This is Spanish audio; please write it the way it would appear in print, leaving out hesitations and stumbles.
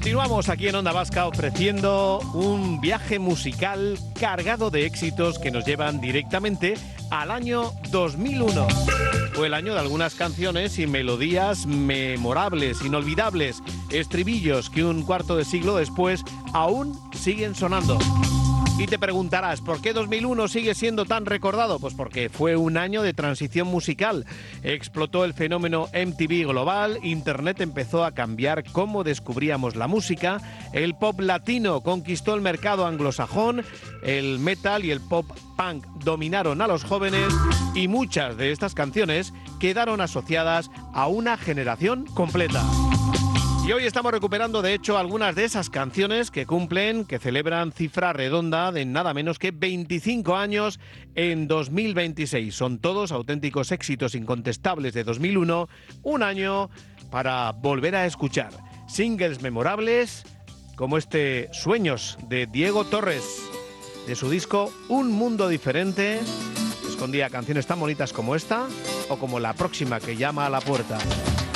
Continuamos aquí en Onda Vasca ofreciendo un viaje musical cargado de éxitos que nos llevan directamente al año 2001. Fue el año de algunas canciones y melodías memorables, inolvidables, estribillos que un cuarto de siglo después aún siguen sonando. Y te preguntarás, ¿por qué 2001 sigue siendo tan recordado? Pues porque fue un año de transición musical. Explotó el fenómeno MTV global, Internet empezó a cambiar cómo descubríamos la música, el pop latino conquistó el mercado anglosajón, el metal y el pop punk dominaron a los jóvenes y muchas de estas canciones quedaron asociadas a una generación completa. Y hoy estamos recuperando, de hecho, algunas de esas canciones que celebran cifra redonda de nada menos que 25 años en 2026. Son todos auténticos éxitos incontestables de 2001, un año para volver a escuchar. Singles memorables como este Sueños de Diego Torres, de su disco Un Mundo Diferente. Escondía canciones tan bonitas como esta o como la próxima que llama a la puerta.